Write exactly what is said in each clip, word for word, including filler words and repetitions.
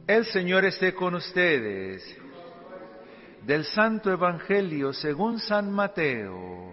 El Señor esté con ustedes. Del Santo Evangelio según San Mateo.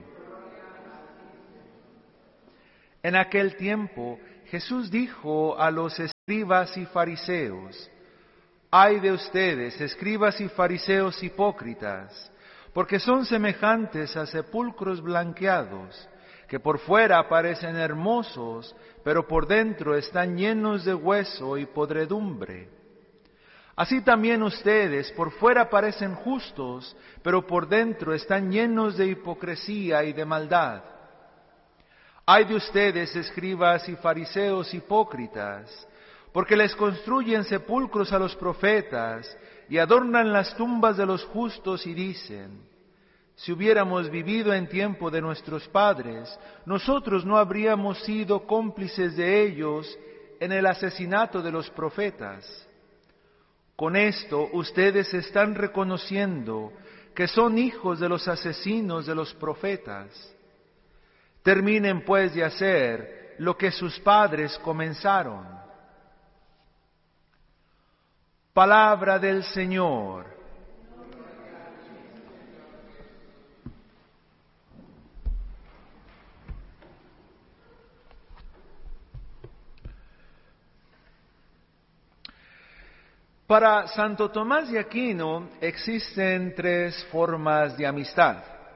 En aquel tiempo Jesús dijo a los escribas y fariseos: «Ay de ustedes, escribas y fariseos hipócritas, porque son semejantes a sepulcros blanqueados, que por fuera parecen hermosos, pero por dentro están llenos de hueso y podredumbre. Así también ustedes por fuera parecen justos, pero por dentro están llenos de hipocresía y de maldad. Ay de ustedes, escribas y fariseos hipócritas, porque les construyen sepulcros a los profetas y adornan las tumbas de los justos y dicen: si hubiéramos vivido en tiempo de nuestros padres, nosotros no habríamos sido cómplices de ellos en el asesinato de los profetas. Con esto ustedes están reconociendo que son hijos de los asesinos de los profetas. Terminen pues de hacer lo que sus padres comenzaron». Palabra del Señor. Para Santo Tomás de Aquino existen tres formas de amistad.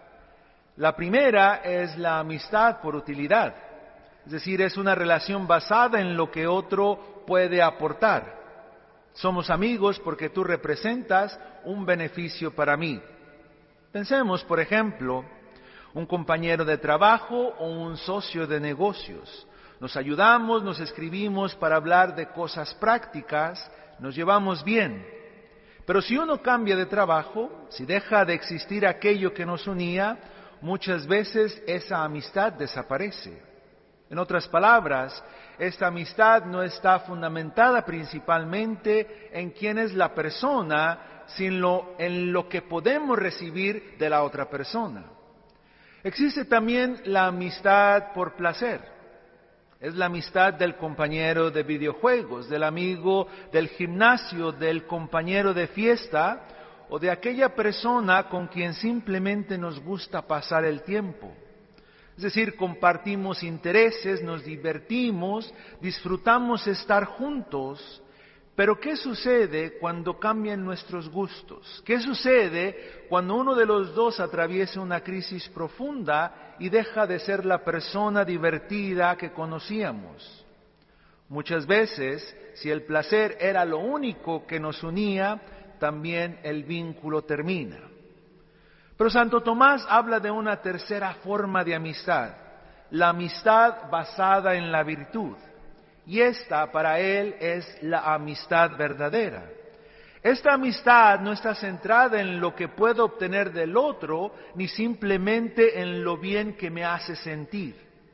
La primera es la amistad por utilidad, es decir, es una relación basada en lo que otro puede aportar. Somos amigos porque tú representas un beneficio para mí. Pensemos, por ejemplo, un compañero de trabajo o un socio de negocios. Nos ayudamos, nos escribimos para hablar de cosas prácticas, nos llevamos bien. Pero si uno cambia de trabajo, si deja de existir aquello que nos unía, muchas veces esa amistad desaparece. En otras palabras, esta amistad no está fundamentada principalmente en quién es la persona, sino en lo que podemos recibir de la otra persona. Existe también la amistad por placer. Es la amistad del compañero de videojuegos, del amigo del gimnasio, del compañero de fiesta o de aquella persona con quien simplemente nos gusta pasar el tiempo. Es decir, compartimos intereses, nos divertimos, disfrutamos estar juntos. Pero ¿qué sucede cuando cambian nuestros gustos? ¿Qué sucede cuando uno de los dos atraviesa una crisis profunda y deja de ser la persona divertida que conocíamos? Muchas veces, si el placer era lo único que nos unía, también el vínculo termina. Pero Santo Tomás habla de una tercera forma de amistad, la amistad basada en la virtud. Y esta para él es la amistad verdadera. Esta amistad no está centrada en lo que puedo obtener del otro, ni simplemente en lo bien que me hace sentir,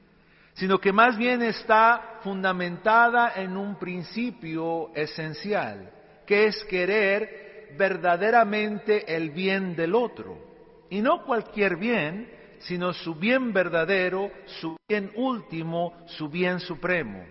sino que más bien está fundamentada en un principio esencial, que es querer verdaderamente el bien del otro. Y no cualquier bien, sino su bien verdadero, su bien último, su bien supremo.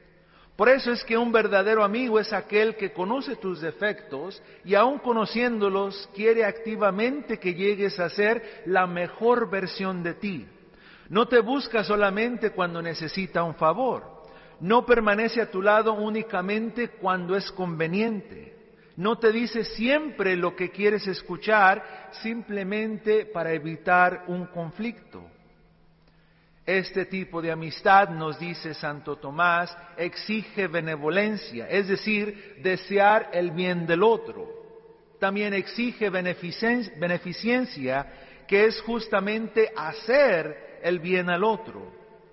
Por eso es que un verdadero amigo es aquel que conoce tus defectos y aun conociéndolos quiere activamente que llegues a ser la mejor versión de ti. No te busca solamente cuando necesita un favor. No permanece a tu lado únicamente cuando es conveniente. No te dice siempre lo que quieres escuchar simplemente para evitar un conflicto. Este tipo de amistad, nos dice Santo Tomás, exige benevolencia, es decir, desear el bien del otro. También exige beneficencia, que es justamente hacer el bien al otro.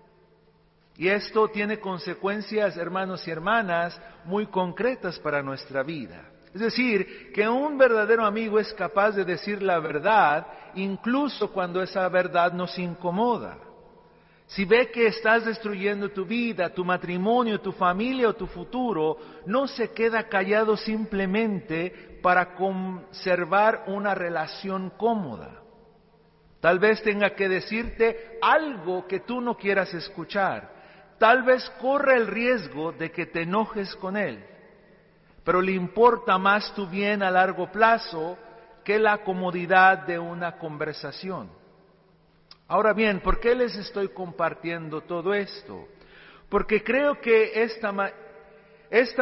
Y esto tiene consecuencias, hermanos y hermanas, muy concretas para nuestra vida. Es decir, que un verdadero amigo es capaz de decir la verdad, incluso cuando esa verdad nos incomoda. Si ve que estás destruyendo tu vida, tu matrimonio, tu familia o tu futuro, no se queda callado simplemente para conservar una relación cómoda. Tal vez tenga que decirte algo que tú no quieras escuchar. Tal vez corra el riesgo de que te enojes con él. pero le importa más tu bien a largo plazo que la comodidad de una conversación. Ahora bien, ¿por qué les estoy compartiendo todo esto? Porque creo que esta, esta